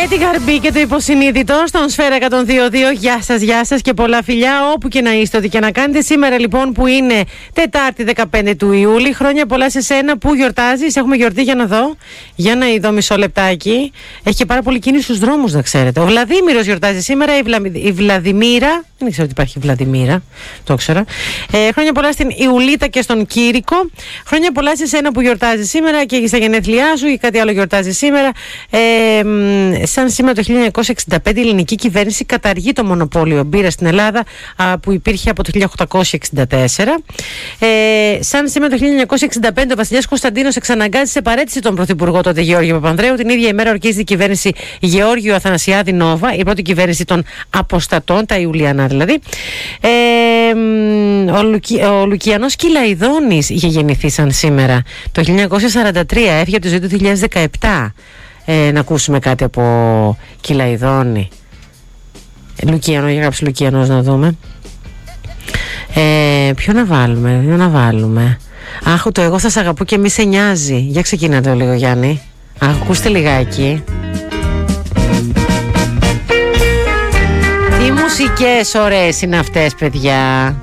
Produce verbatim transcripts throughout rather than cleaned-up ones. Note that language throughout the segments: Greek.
Και τη γαρμπή και το υποσυνείδητο στον Σφαίρα εκατόν δύο κόμμα δύο. Γεια σας, γεια σας και πολλά φιλιά όπου και να είστε, ό,τι και να κάνετε. Σήμερα λοιπόν που είναι Τετάρτη δεκαπέντε του Ιούλη, χρόνια πολλά σε σένα που γιορτάζεις. Έχουμε γιορτή, για να δω. Για να ειδώ μισό λεπτάκι. Έχει και πάρα πολύ κίνηση στους δρόμους, να ξέρετε. Ο Βλαδίμηρος γιορτάζει σήμερα, η, Βλα... η Βλαδιμίρα. Δεν ξέρω ότι υπάρχει Βλαδιμίρα, το ήξερα. Ε, χρόνια πολλά στην Ιουλίτα και στον Κύρικο. Χρόνια πολλά σε σένα που γιορτάζει σήμερα και στα γενέθλιά σου ή κάτι άλλο γιορτάζει σήμερα. Ε, σαν σήμερα το χίλια εννιακόσια εξήντα πέντε η ελληνική κυβέρνηση καταργεί το μονοπόλιο μπύρα στην Ελλάδα α, που υπήρχε από το χίλια οκτακόσια εξήντα τέσσερα. Ε, σαν σήμερα το χίλια εννιακόσια εξήντα πέντε ο βασιλιάς Κωνσταντίνος εξαναγκάζει σε παρέτηση τον πρωθυπουργό τότε Γεώργιο Παπανδρέου. Την ίδια ημέρα ορκίζει η κυβέρνηση Γεώργιο Αθανασιάδη Νόβα, η πρώτη κυβέρνηση των αποστατών, τα Ιουλιανά δηλαδή. Ε, ο, Λουκι, ο Λουκιανός Κυλαϊδόνης είχε γεννηθεί σαν σήμερα το χίλια εννιακόσια σαράντα τρία, έφυγε από τη ζωή του δύο χιλιάδες δεκαεπτά. Ε, να ακούσουμε κάτι από Κυλαϊδόνη. Λουκιανό, για γράψει Λουκιανός να δούμε. Ε, ποιο να βάλουμε, ποιο να βάλουμε. Αχ, το εγώ θα σ' αγαπώ και μη σε νοιάζει. Για ξεκινάτε το λίγο, Γιάννη. Αχ, ακούστε λιγάκι. Τι μουσικές ωραίες είναι αυτές, παιδιά.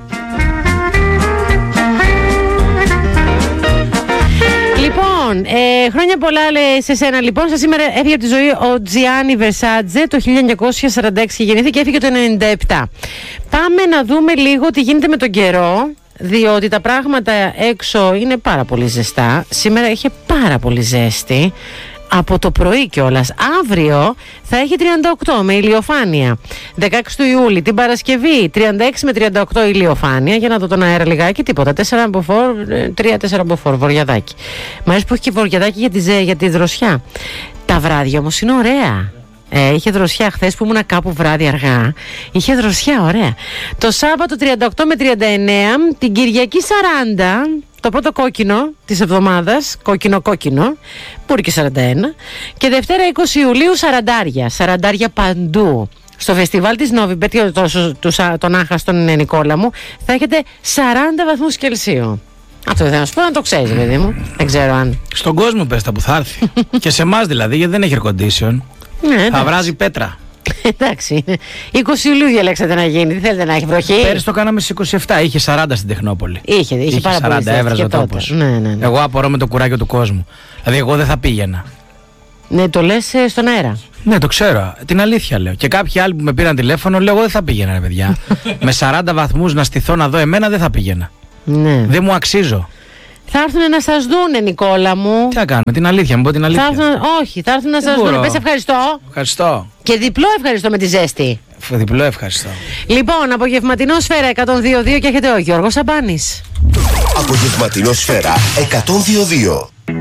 Λοιπόν, ε, χρόνια πολλά λέει, σε σένα λοιπόν. Σας σήμερα έφυγε από τη ζωή ο Τζιάννι Βερσάτζε το χίλια εννιακόσια σαράντα έξι γεννήθηκε και έφυγε το ενενήντα επτά. Πάμε να δούμε λίγο τι γίνεται με τον καιρό, διότι τα πράγματα έξω είναι πάρα πολύ ζεστά. Σήμερα είχε πάρα πολύ ζέστη. Από το πρωί κιόλας. Αύριο θα έχει τριάντα οκτώ με ηλιοφάνεια. δεκαέξι του Ιούλη την Παρασκευή τριάντα έξι με τριάντα οκτώ ηλιοφάνεια. Για να δω τον αέρα λιγάκι, τίποτα. τέσσερα μποφόρ, τρία τέσσερα μποφόρ, βοριαδάκι. Μ' αρέσει που έχει και βοριαδάκι για τη, για τη δροσιά. Τα βράδια όμως είναι ωραία. Ε, είχε δροσιά χθες που ήμουνα κάπου βράδυ αργά. Είχε δροσιά, ωραία. Το Σάββατο τριάντα οκτώ με τριάντα εννέα, την Κυριακή σαράντα, το πρώτο κόκκινο της εβδομάδας, κόκκινο-κόκκινο, μπορεί και σαράντα ένα. Και Δευτέρα είκοσι Ιουλίου σαραντάρια, σαραντάρια παντού. Στο φεστιβάλ της Νόβιμπετ, τον άχαστον Νικόλα μου, θα έχετε σαράντα βαθμούς Κελσίου. Αυτό δεν θα σου πω, να το ξέρεις, παιδί μου. Δεν ξέρω αν. Στον κόσμο πες τα που θα έρθει. Και σε εμάς δηλαδή, γιατί δεν έχει air condition. Ναι, θα βράζει πέτρα. Εντάξει. είκοσι Ιουλίου διαλέξατε να γίνει. Τι θέλετε να έχει βροχή. Πέρυσι το κάναμε στις είκοσι επτά. Είχε σαράντα στην Τεχνόπολη. Είχε, είχε, είχε πάρα σαράντα, έβραζε ο τόπος. Ναι, ναι, ναι. Εγώ απορώ με το κουράγιο του κόσμου. Δηλαδή, εγώ δεν θα πήγαινα. Ναι, το λες ε, στον αέρα. Ναι, το ξέρω. Την αλήθεια λέω. Και κάποιοι άλλοι που με πήραν τηλέφωνο, λέω: εγώ δεν θα πήγαινα, ρε παιδιά. Με σαράντα βαθμούς να στηθώ να δω εμένα, δεν θα πήγαινα. Ναι. Δεν μου αξίζω. Θα έρθουν να σας δούνε, Νικόλα μου. Τι θα κάνουμε, την αλήθεια, μου πω την αλήθεια. Θα έρθουν, όχι, θα έρθουν να σας δούνε. Πες ευχαριστώ. Ευχαριστώ. Και διπλό ευχαριστώ με τη ζέστη. Διπλό ευχαριστώ. Λοιπόν, απογευματινό Σφαίρα εκατόν δύο κόμμα δύο και έχετε ο Γιώργος Σαμπάνης. Απογευματινό Σφαίρα εκατόν δύο κόμμα δύο.